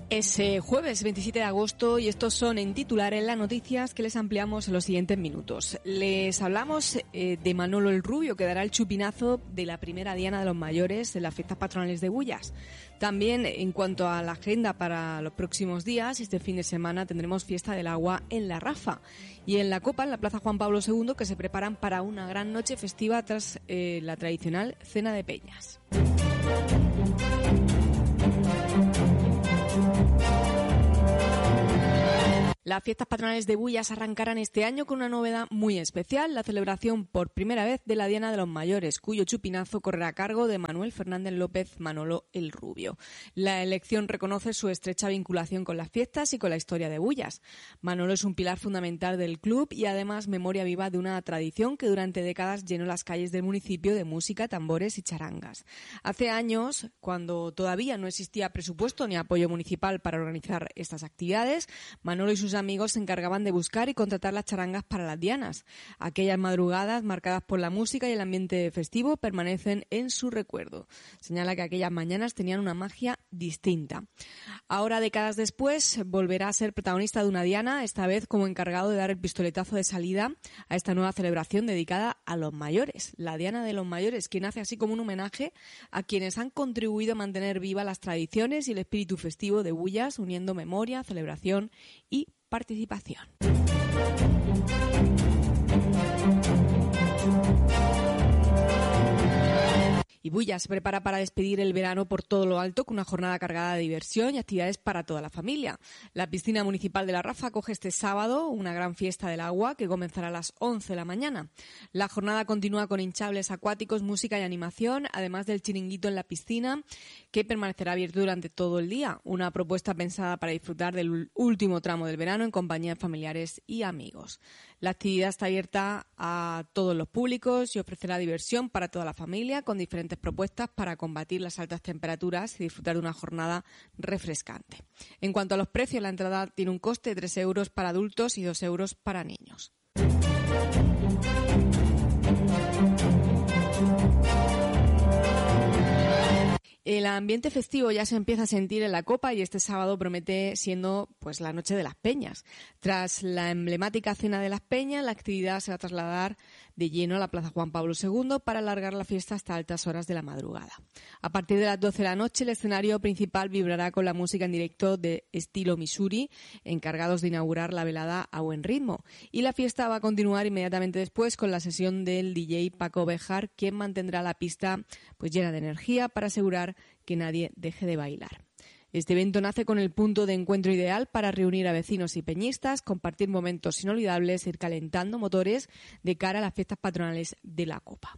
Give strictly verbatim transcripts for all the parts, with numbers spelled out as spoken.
Es eh, jueves veintisiete de agosto y estos son en titulares las noticias que les ampliamos en los siguientes minutos. Les hablamos eh, de Manolo el Rubio, que dará el chupinazo de la primera diana de los mayores en las fiestas patronales de Bullas. También, en cuanto a la agenda para los próximos días, este fin de semana tendremos fiesta del agua en La Rafa y en la Copa, en la Plaza Juan Pablo segundo, que se preparan para una gran noche festiva tras eh, la tradicional cena de peñas. Las fiestas patronales de Bullas arrancarán este año con una novedad muy especial, la celebración por primera vez de la Diana de los Mayores, cuyo chupinazo correrá a cargo de Manuel Fernández López Manolo el Rubio. La elección reconoce su estrecha vinculación con las fiestas y con la historia de Bullas. Manolo es un pilar fundamental del club y además memoria viva de una tradición que durante décadas llenó las calles del municipio de música, tambores y charangas. Hace años, cuando todavía no existía presupuesto ni apoyo municipal para organizar estas actividades, Manolo y sus amigos se encargaban de buscar y contratar las charangas para las dianas. Aquellas madrugadas marcadas por la música y el ambiente festivo permanecen en su recuerdo. Señala que aquellas mañanas tenían una magia distinta. Ahora, décadas después, volverá a ser protagonista de una diana, esta vez como encargado de dar el pistoletazo de salida a esta nueva celebración dedicada a los mayores, la Diana de los Mayores, que nace así como un homenaje a quienes han contribuido a mantener vivas las tradiciones y el espíritu festivo de Bullas, uniendo memoria, celebración y participación. Y Bullas se prepara para despedir el verano por todo lo alto con una jornada cargada de diversión y actividades para toda la familia. La piscina municipal de La Rafa acoge este sábado una gran fiesta del agua que comenzará a las once de la mañana. La jornada continúa con hinchables acuáticos, música y animación, además del chiringuito en la piscina, que permanecerá abierto durante todo el día. Una propuesta pensada para disfrutar del último tramo del verano en compañía de familiares y amigos. La actividad está abierta a todos los públicos y ofrecerá diversión para toda la familia con diferentes propuestas para combatir las altas temperaturas y disfrutar de una jornada refrescante. En cuanto a los precios, la entrada tiene un coste de tres euros para adultos y dos euros para niños. El ambiente festivo ya se empieza a sentir en la Copa y este sábado promete siendo pues la noche de las peñas. Tras la emblemática cena de las peñas, la actividad se va a trasladar de lleno a la Plaza Juan Pablo segundo para alargar la fiesta hasta altas horas de la madrugada. A partir de las doce de la noche, el escenario principal vibrará con la música en directo de estilo Missouri, encargados de inaugurar la velada a buen ritmo. Y la fiesta va a continuar inmediatamente después con la sesión del D J Paco Béjar, quien mantendrá la pista pues llena de energía para asegurar que nadie deje de bailar. Este evento nace con el punto de encuentro ideal para reunir a vecinos y peñistas, compartir momentos inolvidables, ir calentando motores de cara a las fiestas patronales de la Copa.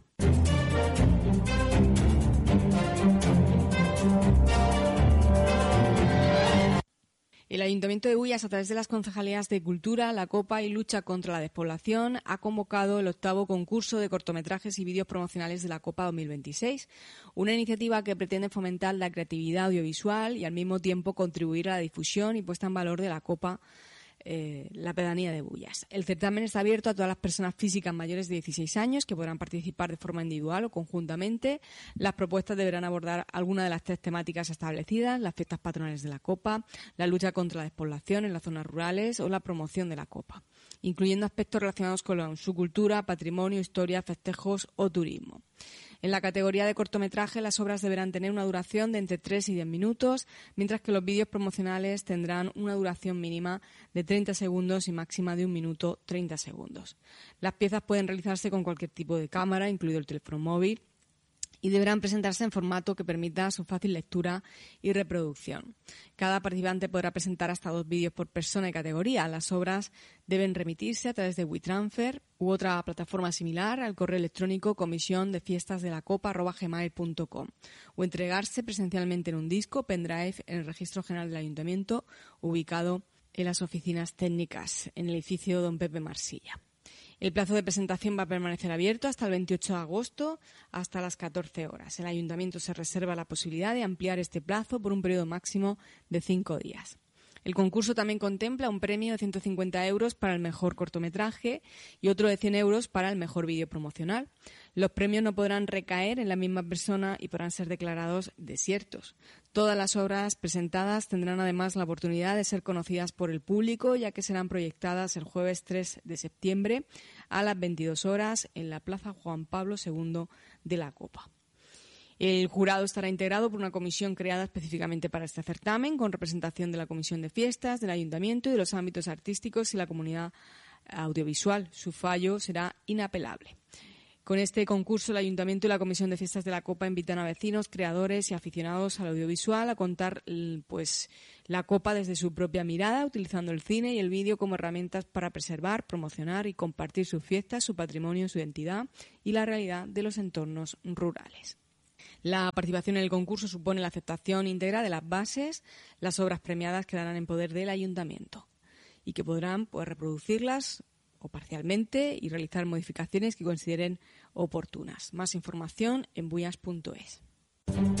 El Ayuntamiento de Bullas, a través de las concejalías de Cultura, la Copa y Lucha contra la Despoblación, ha convocado el octavo concurso de cortometrajes y vídeos promocionales de la Copa dos mil veintiséis, una iniciativa que pretende fomentar la creatividad audiovisual y al mismo tiempo contribuir a la difusión y puesta en valor de la Copa, eh, la pedanía de Bullas. El certamen está abierto a todas las personas físicas mayores de dieciséis años que podrán participar de forma individual o conjuntamente. Las propuestas deberán abordar alguna de las tres temáticas establecidas: las fiestas patronales de la Copa, la lucha contra la despoblación en las zonas rurales o la promoción de la Copa, incluyendo aspectos relacionados con su cultura, patrimonio, historia, festejos o turismo. En la categoría de cortometraje, las obras deberán tener una duración de entre tres y diez minutos, mientras que los vídeos promocionales tendrán una duración mínima de treinta segundos y máxima de un minuto treinta segundos. Las piezas pueden realizarse con cualquier tipo de cámara, incluido el teléfono móvil, y deberán presentarse en formato que permita su fácil lectura y reproducción. Cada participante podrá presentar hasta dos vídeos por persona y categoría. Las obras deben remitirse a través de WeTransfer u otra plataforma similar al correo electrónico comisión de fiestas de la copa arroba gmail punto com o entregarse presencialmente en un disco pendrive en el Registro General del Ayuntamiento, ubicado en las oficinas técnicas en el edificio Don Pepe Marsilla. El plazo de presentación va a permanecer abierto hasta el veintiocho de agosto, hasta las catorce horas. El Ayuntamiento se reserva la posibilidad de ampliar este plazo por un periodo máximo de cinco días. El concurso también contempla un premio de ciento cincuenta euros para el mejor cortometraje y otro de cien euros para el mejor vídeo promocional. Los premios no podrán recaer en la misma persona y podrán ser declarados desiertos. Todas las obras presentadas tendrán además la oportunidad de ser conocidas por el público, ya que serán proyectadas el jueves tres de septiembre a las veintidós horas en la Plaza Juan Pablo segundo de la Copa. El jurado estará integrado por una comisión creada específicamente para este certamen, con representación de la Comisión de Fiestas, del Ayuntamiento y de los ámbitos artísticos y la comunidad audiovisual. Su fallo será inapelable. Con este concurso, el Ayuntamiento y la Comisión de Fiestas de la Copa invitan a vecinos, creadores y aficionados al audiovisual a contar pues, la Copa desde su propia mirada, utilizando el cine y el vídeo como herramientas para preservar, promocionar y compartir sus fiestas, su patrimonio, su identidad y la realidad de los entornos rurales. La participación en el concurso supone la aceptación íntegra de las bases. Las obras premiadas quedarán en poder del Ayuntamiento y que podrán pues, reproducirlas o parcialmente y realizar modificaciones que consideren oportunas. Más información en buyas punto es.